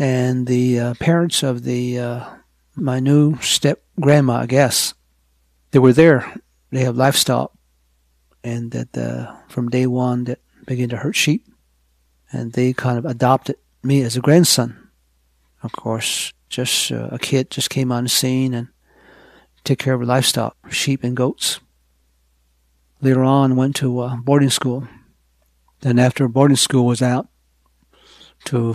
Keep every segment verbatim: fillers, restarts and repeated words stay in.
And the uh, parents of the uh, my new step-grandma, I guess, they were there. They have livestock. And that uh, from day one that began to herd sheep. And they kind of adopted me as a grandson. Of course, just uh, a kid just came on the scene and took care of livestock, sheep and goats. Later on, went to uh, boarding school. Then after boarding school was out, to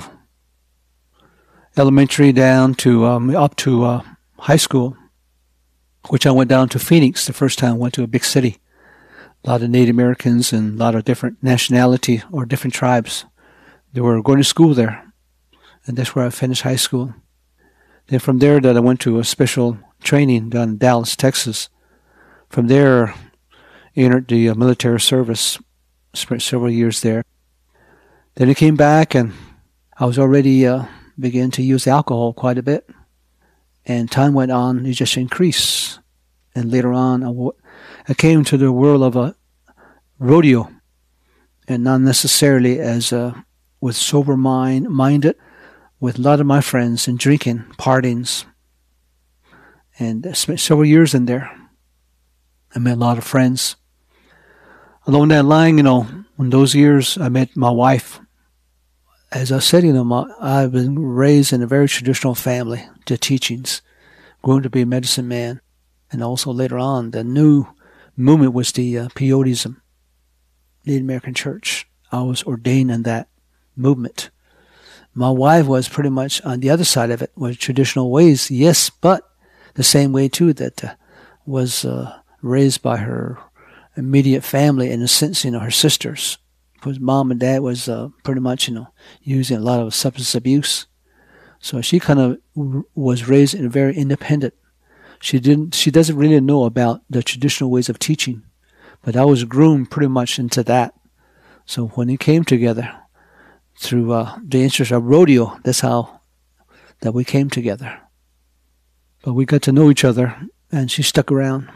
elementary down to um, up to uh, high school, which I went down to Phoenix the first time I went to a big city. A lot of Native Americans and a lot of different nationality or different tribes. They were going to school there. And that's where I finished high school. Then from there that I went to a special training down in Dallas, Texas. From there, I entered the uh, military service, spent several years there. Then I came back and I was already uh, beginning to use alcohol quite a bit. And time went on, it just increased. And later on, I, w- I came to the world of a rodeo. And not necessarily as a, with sober mind, minded, with a lot of my friends and drinking, partings. And I spent several years in there. I met a lot of friends. Along that line, you know, in those years, I met my wife. As I said, you know, my, I've been raised in a very traditional family, the teachings, grown to be a medicine man. And also later on, the new movement was the uh, Peyotism, Native American Church. I was ordained in that movement. My wife was pretty much on the other side of it, was traditional ways, yes, but the same way too that uh, was uh, raised by her immediate family, in a sense, you know, her sisters. Because mom and dad was uh, pretty much, you know, using a lot of substance abuse. So she kind of w- was raised in a very independent. She didn't, she doesn't really know about the traditional ways of teaching. But I was groomed pretty much into that. So when it came together, through uh, the interest of rodeo, that's how that we came together. But we got to know each other, and she stuck around.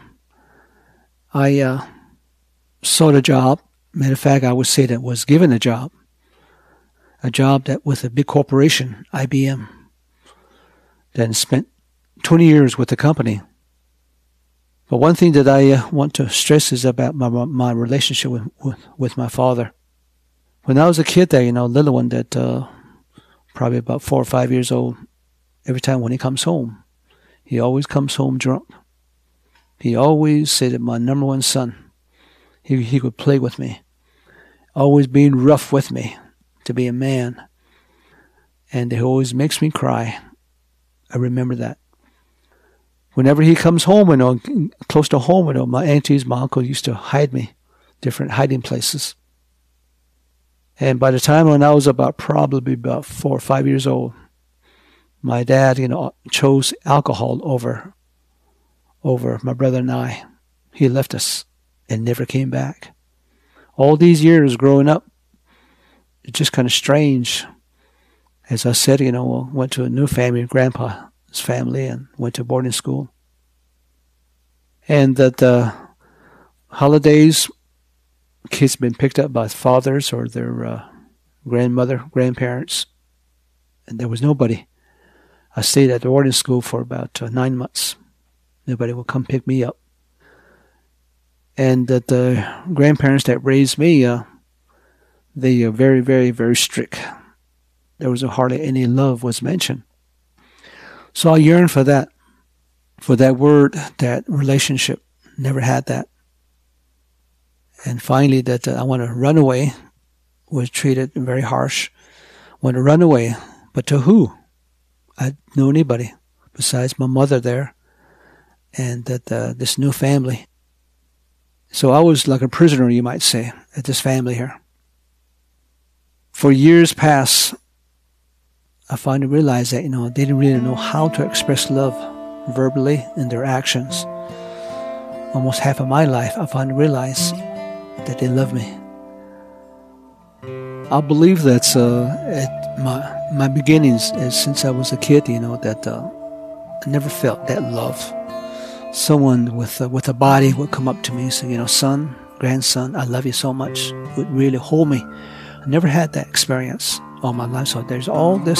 I uh, sought a job. Matter of fact, I would say that was given a job. A job that with a big corporation, I B M. Then spent twenty years with the company. But one thing that I uh, want to stress is about my my relationship with, with, with my father. When I was a kid there, you know, little one that uh, probably about four or five years old, every time when he comes home, he always comes home drunk. He always said that my number one son, he he would play with me, always being rough with me to be a man. And it always makes me cry. I remember that. Whenever he comes home, you know, close to home, you know, my aunties, my uncle used to hide me, different hiding places. And by the time when I was about probably about four or five years old, my dad, you know, chose alcohol over, over my brother and I. He left us and never came back. All these years growing up, it's just kind of strange. As I said, you know, went to a new family, grandpa's family, and went to boarding school. And that the holidays, kids been picked up by fathers or their uh, grandmother, grandparents, and there was nobody. I stayed at the boarding school for about uh, nine months. Nobody would come pick me up. And that the grandparents that raised me, uh, they are very, very, very strict. There was hardly any love was mentioned. So I yearned for that, for that word, that relationship. Never had that. And finally, that uh, I want to run away, was treated very harsh. Want to run away, but to who? I didn't know anybody besides my mother there, and that uh, this new family. So I was like a prisoner, you might say, at this family here. For years past, I finally realized that, you know, they didn't really know how to express love verbally in their actions. Almost half of my life, I finally realized that they love me. I believe that's uh, at my my beginnings, is since I was a kid, you know, that uh, I never felt that love. Someone with uh, with a body would come up to me and say, you know, son, grandson, I love you so much, would really hold me. I never had that experience all my life, so there's all this